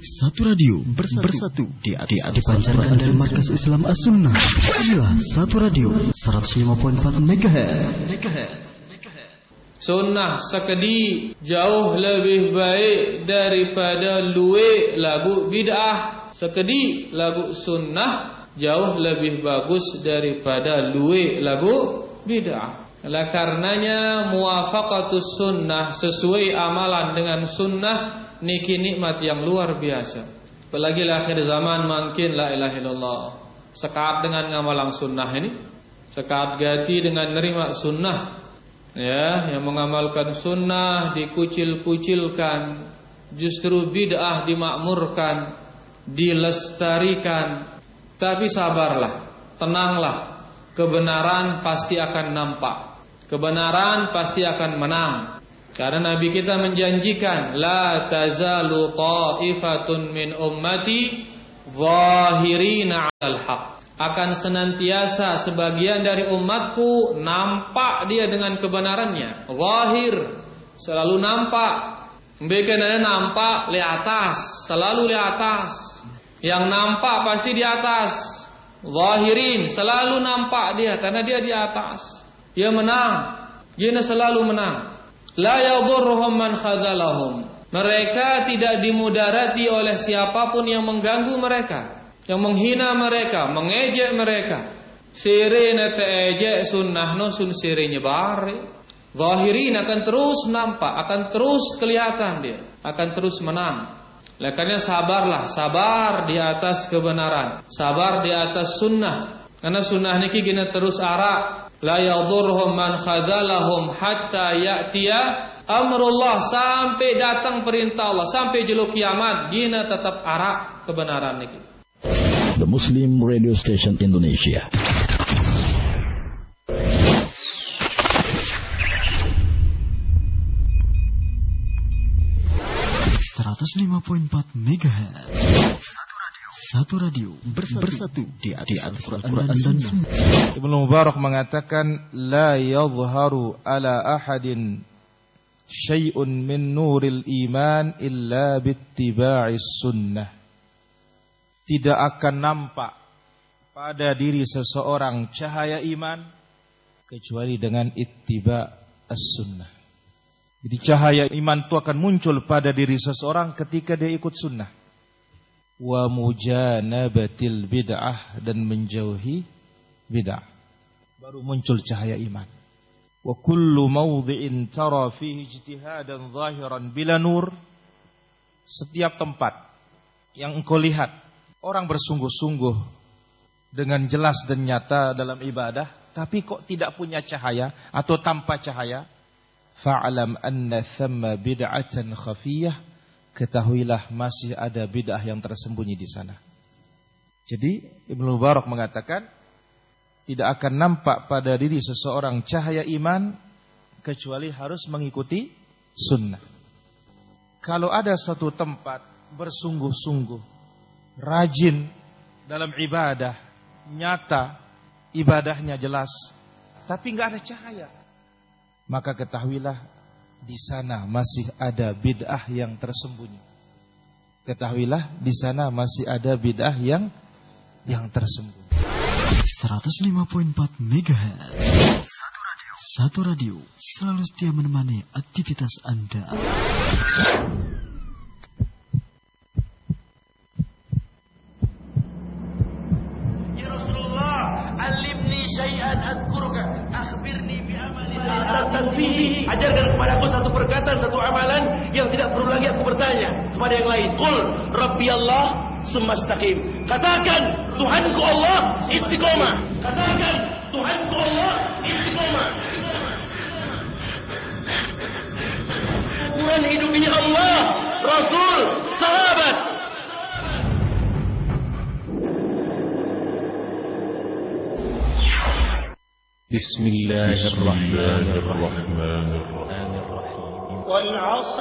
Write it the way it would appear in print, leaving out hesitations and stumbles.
Satu radio bersatu di dipancarkan dari Markas Islam As-Sunnah. Inilah Satu Radio 105.4 MHz. Sunnah sekedi jauh lebih baik daripada luwe lagu bid'ah. Sekedi lagu sunnah jauh lebih bagus daripada luwe lagu bid'ah. Oleh karenanya muwafaqatus sunnah, sesuai amalan dengan sunnah, niki nikmat yang luar biasa. Apalagi akhir zaman makin la ilaha illallah. Sekat dengan ngamalang sunnah ini, sekat gati dengan nerima sunnah. Ya, yang mengamalkan sunnah dikucil-kucilkan, justru bid'ah dimakmurkan, dilestarikan. Tapi sabarlah, tenanglah, kebenaran pasti akan nampak, kebenaran pasti akan menang. Karena Nabi kita menjanjikan, la tazalu ta'ifatun min ummati zahirina 'alal haq. Akan senantiasa sebagian dari umatku nampak dia dengan kebenarannya. Zahir, selalu nampak. Mereka nampak di atas, selalu di atas. Yang nampak pasti di atas. Zahirin, selalu nampak dia karena dia di atas. Dia menang, dia selalu menang. La yadurruhum man khadzalahum. Mereka tidak dimudarati oleh siapapun yang mengganggu mereka, yang menghina mereka, mengejek mereka. Sirene teejek sunnah no sun sire nyebar. Zahirin akan terus nampak, akan terus kelihatan dia, akan terus menang. Oleh karena sabarlah, sabar di atas kebenaran, sabar di atas sunnah. Karena sunnah niki gina terus arak. La yadurhum man khadzalahum hatta ya'tiya amrullah, sampai datang perintah Allah, sampai jeluk kiamat gina tetap arak kebenaran niki. The Muslim Radio Station Indonesia. MHz. Satu radio bersatu di atas Al-Quran dan Sunnah. Ibnu Mubarak mengatakan, la yadhharu ala ahadin syai'un min nuril iman illa bittiba'is sunnah. Tidak akan nampak pada diri seseorang cahaya iman kecuali dengan ittiba' as-sunnah. Jadi cahaya iman itu akan muncul pada diri seseorang ketika dia ikut sunnah. Wa mujanabatil bid'ah, dan menjauhi bid'ah, baru muncul cahaya iman. Wa kullu mawdhi'in tara fihi ijtihadan zahiran bila nur. Setiap tempat yang engkau lihat orang bersungguh-sungguh dengan jelas dan nyata dalam ibadah, tapi kok tidak punya cahaya atau tanpa cahaya, fa'alam anna thamma bid'atan khafiyah, ketahuilah masih ada bid'ah yang tersembunyi di sana. Jadi Ibnu Mubarak mengatakan, tidak akan nampak pada diri seseorang cahaya iman kecuali harus mengikuti sunnah. Kalau ada suatu tempat bersungguh-sungguh, rajin dalam ibadah, nyata ibadahnya jelas, tapi enggak ada cahaya, maka ketahuilah di sana masih ada bid'ah yang tersembunyi. Ketahuilah di sana masih ada bid'ah yang tersembunyi. 105.4 MHz. Satu radio selalu setia menemani aktivitas Anda. Ya Rasulullah, alimni syai'an adkuruka, akhbirni bi amalin tanfihi. Ajarkan kepadaku satu perkataan, satu amalan yang tidak perlu lagi aku bertanya kepada yang lain. Qul Rabbi Allah summa istaqim. Katakan Tuhanku Allah istiqomah. Katakan Tuhanku Allah istiqomah. Ukuran hidup ini Allah, Rasul, sahabat. Bismillahirrahmanirrahim. Wal 'asr